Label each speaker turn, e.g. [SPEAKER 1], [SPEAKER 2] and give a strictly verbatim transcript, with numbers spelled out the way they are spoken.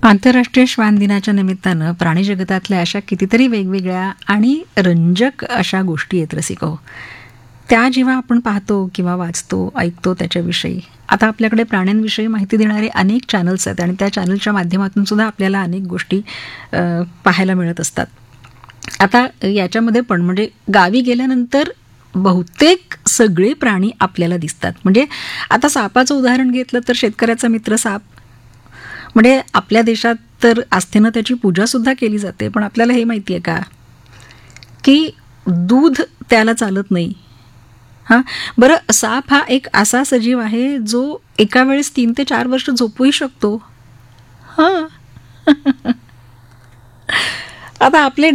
[SPEAKER 1] आंतरराष्ट्रीय श्वान दिनाच्या निमित्तानं प्राणी जगतातल्या अशा कितीतरी वेगवेगळ्या आणि रंजक अशा गोष्टी आहेत रसिको. त्या जेव्हा आपण पाहतो किंवा वाचतो ऐकतो त्याच्याविषयी, आता आपल्याकडे प्राण्यांविषयी माहिती देणारे अनेक चॅनल्स आहेत आणि त्या चॅनलच्या माध्यमातून सुद्धा आपल्याला अनेक गोष्टी अ, पाहायला मिळत असतात. आता याच्यामध्ये पण म्हणजे गावी गेल्यानंतर बहुतेक सगळे प्राणी आपल्याला दिसतात. म्हणजे आता सापाचं उदाहरण घेतलं तर शेतकऱ्याचा मित्र साप. म्हणजे आपल्या देशात तर आस्थेनं त्याची पूजा सुद्धा केली जाते, पण आपल्याला हे माहिती आहे का की दूध त्याला चालत नाही. हां, बरं, साप हा एक असा सजीव आहे जो एका वेळेस तीन ते चार वर्ष झोपूही शकतो. हां. आता आपले